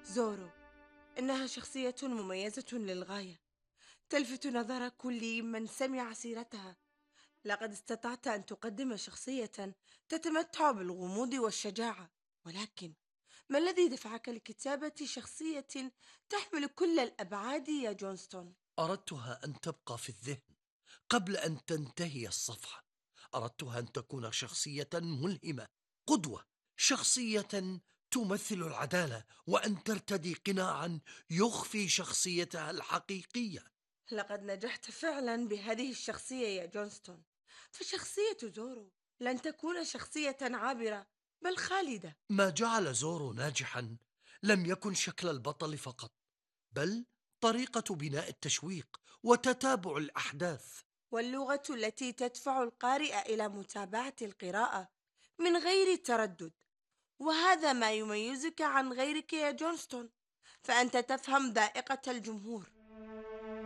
زورو إنها شخصية مميزة للغاية، تلفت نظر كل من سمع سيرتها. لقد استطعت أن تقدم شخصية تتمتع بالغموض والشجاعة، ولكن ما الذي دفعك لكتابة شخصية تحمل كل الأبعاد يا جونستون؟ أردتها أن تبقى في الذهن قبل أن تنتهي الصفحة. أردتها أن تكون شخصية ملهمة، قدوة، شخصية تمثل العدالة، وأن ترتدي قناعا يخفي شخصيتها الحقيقية. لقد نجحت فعلا بهذه الشخصية يا جونستون، فشخصية زورو لن تكون شخصية عابرة بل خالدة. ما جعل زورو ناجحا لم يكن شكل البطل فقط، بل طريقة بناء التشويق وتتابع الأحداث. واللغة التي تدفع القارئ إلى متابعة القراءة من غير تردد. وهذا ما يميزك عن غيرك يا جونستون، فأنت تفهم ذائقة الجمهور